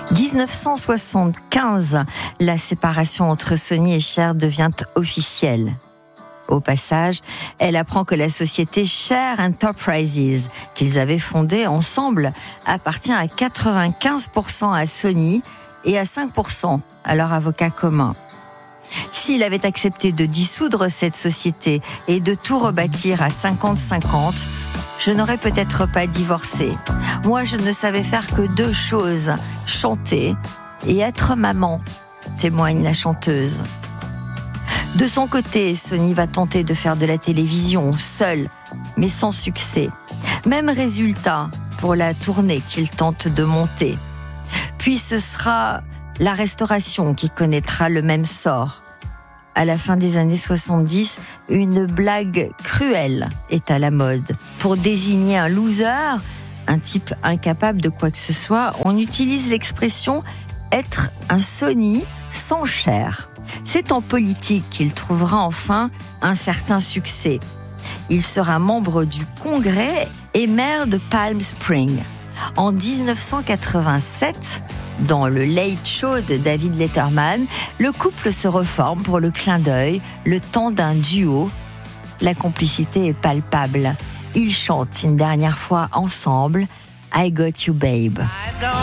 1975, la séparation entre Sony et Cher devient officielle. Au passage, elle apprend que la société Cher Enterprises, qu'ils avaient fondée ensemble, appartient à 95% à Sony et à 5% à leur avocat commun. S'il avait accepté de dissoudre cette société et de tout rebâtir à 50-50, je n'aurais peut-être pas divorcé. Moi, je ne savais faire que 2 choses, chanter et être maman, témoigne la chanteuse. De son côté, Sony va tenter de faire de la télévision seule, mais sans succès. Même résultat pour la tournée qu'il tente de monter. Puis ce sera la restauration qui connaîtra le même sort. À la fin des années 70, une blague cruelle est à la mode. Pour désigner un loser, un type incapable de quoi que ce soit, on utilise l'expression « être un Sony sans Cher ». C'est en politique qu'il trouvera enfin un certain succès. Il sera membre du Congrès et maire de Palm Springs. En 1987, dans le Late Show de David Letterman, le couple se reforme pour le clin d'œil, le temps d'un duo. La complicité est palpable. Ils chantent une dernière fois ensemble « I Got You Babe ».